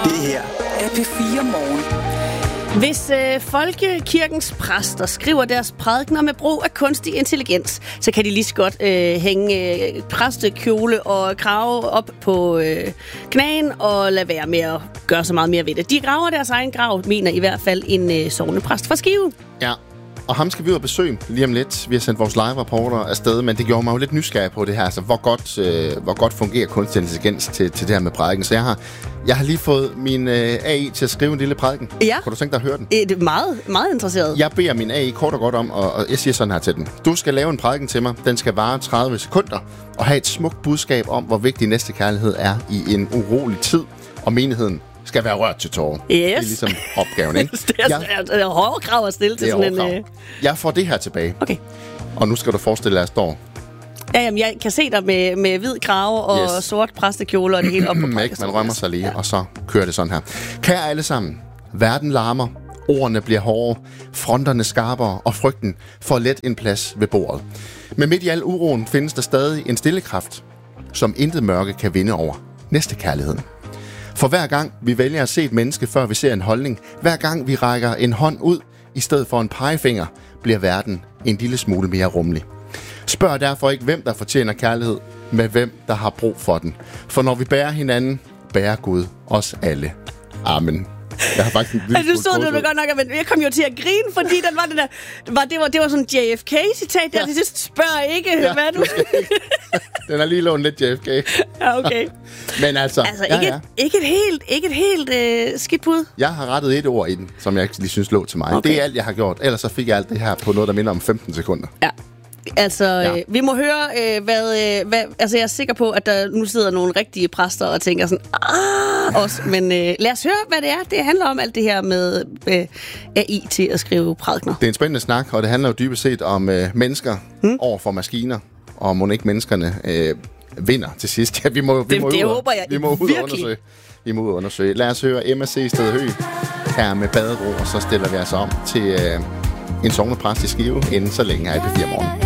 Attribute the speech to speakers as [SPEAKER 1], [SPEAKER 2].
[SPEAKER 1] Det her er P4 Morgen.
[SPEAKER 2] Hvis folkekirkens præster skriver deres prædikener med brug af kunstig intelligens, så kan de lige så godt hænge præstekjole og krave op på knæen og lade være med at gøre så meget mere ved det. De graver deres egen grav, mener i hvert fald en sognepræst fra Skive.
[SPEAKER 3] Ja, og ham skal vi ud og besøge lige om lidt. Vi har sendt vores live-rapporter afsted, men det gjorde mig jo lidt nysgerrig på det her. Altså, hvor godt fungerer kunstig intelligens til det her med prædiken. Så jeg har lige fået min AI til at skrive en lille prædiken.
[SPEAKER 2] Ja.
[SPEAKER 3] Kunne du tænke dig at høre den?
[SPEAKER 2] Det er meget, meget interesseret.
[SPEAKER 3] Jeg beder min AI kort og godt om, og jeg siger sådan her til den. Du skal lave en prædiken til mig. Den skal vare 30 sekunder og have et smukt budskab om, hvor vigtig næstekærlighed er i en urolig tid, og menigheden skal være rørt til tårer.
[SPEAKER 2] Yes.
[SPEAKER 3] Det er ligesom opgaven, ikke?
[SPEAKER 2] Det er hårde krav at stille til sådan en...
[SPEAKER 3] Jeg får det her tilbage.
[SPEAKER 2] Okay.
[SPEAKER 3] Og nu skal du forestille dig, at jeg står...
[SPEAKER 2] Ja, jamen, jeg kan se dig med hvid krave og sort præstekjole og det hele op på
[SPEAKER 3] Man rømmer sig lige, og så kører det sådan her. Kære alle sammen, verden larmer, ordene bliver hårde, fronterne skarpere, og frygten får let en plads ved bordet. Men midt i al uroen findes der stadig en stille kraft, som intet mørke kan vinde over. Næstekærligheden. For hver gang vi vælger at se et menneske, før vi ser en holdning, hver gang vi rækker en hånd ud, i stedet for en pegefinger, bliver verden en lille smule mere rummelig. Spørg derfor ikke, hvem der fortjener kærlighed, men hvem der har brug for den. For når vi bærer hinanden, bærer Gud os alle. Amen. Jeg har faktisk en
[SPEAKER 2] du så det godt nok, men jeg kom jo til at grine, fordi den var det der, det var sådan en JFK-citat der. Det sidst, spørg ikke, hvad du...
[SPEAKER 3] Den har lige lånt lidt JFK.
[SPEAKER 2] Ja, okay.
[SPEAKER 3] Men altså
[SPEAKER 2] ikke et helt skidt bud.
[SPEAKER 3] Jeg har rettet et ord i den, som jeg lige synes lå til mig. Okay. Det er alt, jeg har gjort. Ellers så fik jeg alt det her på noget, der minder om 15 sekunder.
[SPEAKER 2] Ja. Altså, vi må høre, hvad... Altså, jeg er sikker på, at der nu sidder nogle rigtige præster og tænker sådan... også. Men lad os høre, hvad det er. Det handler om alt det her med AI til at skrive prædikener.
[SPEAKER 3] Det er en spændende snak, og det handler jo dybest set om mennesker over for maskiner. Og må ikke menneskerne vinder til sidst. Ja, vi må ud og undersøge. Lad os høre Emma C. Stedhøj her med Badebro, og så stiller vi os om til en sognepræst i Skive inden så længe her i P4 Morgen.